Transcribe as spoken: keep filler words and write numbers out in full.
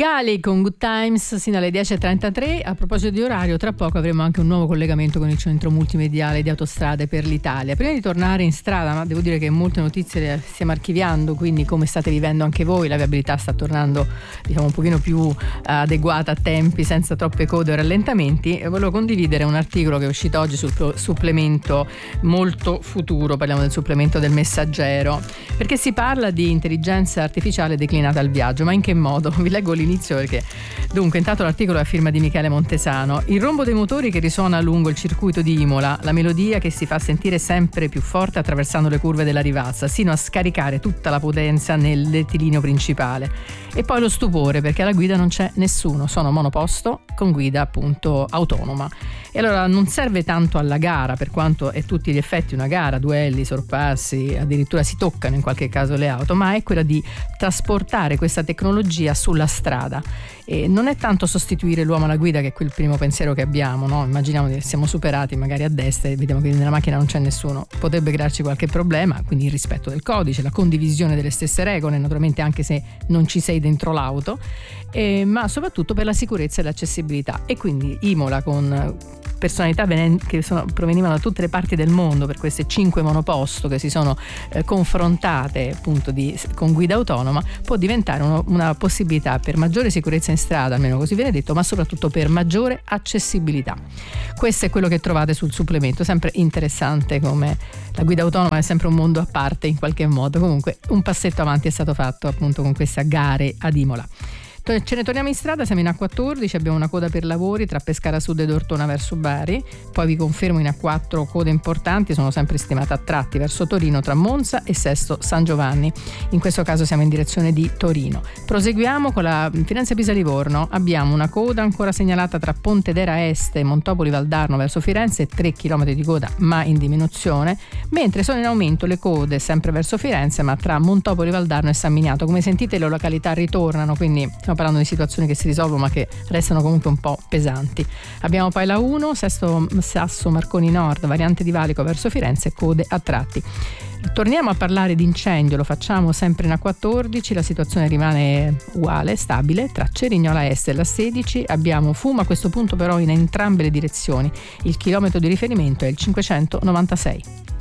Gali con Good Times sino alle dieci e trentatré. A proposito di orario, tra poco avremo anche un nuovo collegamento con il centro multimediale di Autostrade per l'Italia. Prima di tornare in strada, ma devo dire che molte notizie le stiamo archiviando, quindi come state vivendo anche voi, la viabilità sta tornando, diciamo, un pochino più uh, adeguata a tempi, senza troppe code o rallentamenti. E volevo condividere un articolo che è uscito oggi sul supplemento Molto Futuro, parliamo del supplemento del Messaggero, perché si parla di intelligenza artificiale declinata al viaggio. Ma in che modo? Vi leggo l'inizio perché, dunque, intanto l'articolo è a firma di Michele Montesano. Il rombo dei motori che risuona lungo il circuito di Imola, la melodia che si fa sentire sempre più forte attraversando le curve della Rivazza, sino a scaricare tutta la potenza nel rettilineo principale. E poi lo stupore, perché alla guida non c'è nessuno, sono monoposto con guida appunto autonoma. E allora non serve tanto alla gara, per quanto è tutti gli effetti una gara, duelli, sorpassi, addirittura si toccano in qualche caso le auto, ma è quella di trasportare questa tecnologia sulla strada. E non è tanto sostituire l'uomo alla guida, che è quel primo pensiero che abbiamo, no? Immaginiamo che siamo superati magari a destra e vediamo che nella macchina non c'è nessuno, potrebbe crearci qualche problema, quindi il rispetto del codice, la condivisione delle stesse regole, naturalmente anche se non ci sei dentro l'auto, eh, ma soprattutto per la sicurezza e l'accessibilità. E quindi Imola, con personalità che sono, provenivano da tutte le parti del mondo, per queste cinque monoposto che si sono eh, confrontate appunto di, con guida autonoma, può diventare uno, una possibilità per maggiore sicurezza in strada, almeno così viene detto, ma soprattutto per maggiore accessibilità. Questo è quello che trovate sul supplemento, sempre interessante, come la guida autonoma è sempre un mondo a parte in qualche modo. Comunque un passetto avanti è stato fatto appunto con queste gare ad Imola. Ce ne torniamo in strada, siamo in A quattordici, abbiamo una coda per lavori tra Pescara Sud ed Ortona verso Bari, poi vi confermo in A quattro code importanti, sono sempre stimate a tratti verso Torino tra Monza e Sesto San Giovanni, in questo caso siamo in direzione di Torino. Proseguiamo con la Firenze Pisa Livorno, abbiamo una coda ancora segnalata tra Pontedera Est e Montopoli Valdarno verso Firenze, tre chilometri di coda ma in diminuzione, mentre sono in aumento le code sempre verso Firenze ma tra Montopoli Valdarno e San Miniato. Come sentite le località ritornano, quindi parlando di situazioni che si risolvono ma che restano comunque un po' pesanti. Abbiamo poi la uno, Sesto Sasso Marconi Nord, variante di Valico verso Firenze, code a tratti. Torniamo a parlare di incendio, lo facciamo sempre in A quattordici, la situazione rimane uguale, stabile, tra Cerignola Est e la sedici, abbiamo fumo a questo punto però in entrambe le direzioni, il chilometro di riferimento è il cinquecentonovantasei.